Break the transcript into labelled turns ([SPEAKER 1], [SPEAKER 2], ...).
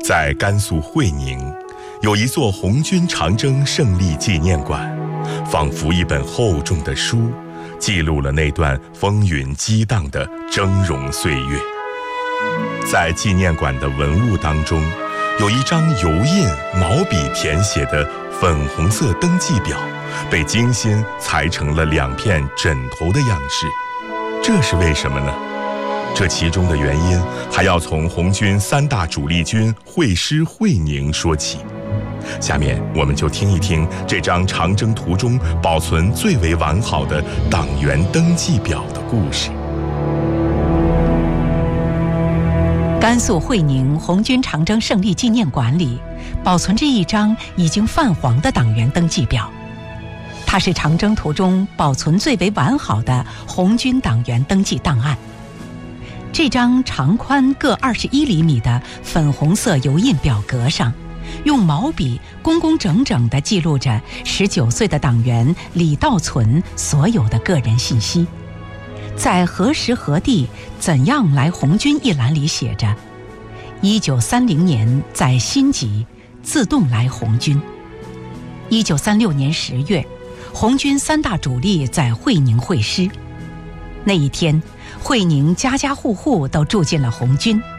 [SPEAKER 1] 在甘肃会宁，有一座红军长征胜利纪念馆，仿佛一本厚重的书，记录了那段风云激荡的峥嵘岁月。在纪念馆的文物当中，有一张油印毛笔填写的粉红色登记表，被精心裁成了2片枕头的样式。这是为什么呢？这其中的原因还要从红军3大主力军会师会宁说起。下面我们就听一听这张长征图中保存最为完好的党员登记表的故事。
[SPEAKER 2] 甘肃会宁红军长征胜利纪念馆里保存着一张已经泛黄的党员登记表，它是长征图中保存最为完好的红军党员登记档案。这张长宽各21厘米的粉红色油印表格上，用毛笔工工整整地记录着19岁的党员李道存所有的个人信息。在何时何地怎样来红军一栏里写着1930年在新集自动来红军。1936年10月，红军3大主力在会宁会师。那一天，会宁家家户户都住进了红军，